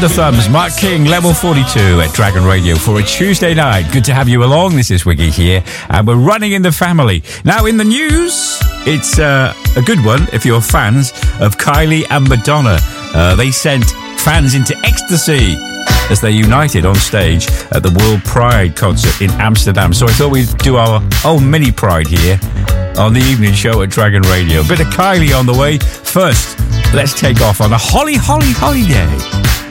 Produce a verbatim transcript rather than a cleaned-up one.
Under Thumbs, Mark King, Level forty-two at Dragon Radio for a Tuesday night. Good to have you along. This is Wiggy here, and we're running in the family. Now, in the news, it's uh, a good one if you're fans of Kylie and Madonna. Uh, they sent fans into ecstasy as they united on stage at the World Pride concert in Amsterdam. So I thought we'd do our own mini Pride here on the evening show at Dragon Radio. A bit of Kylie on the way. First, let's take off on a holly, holly holiday.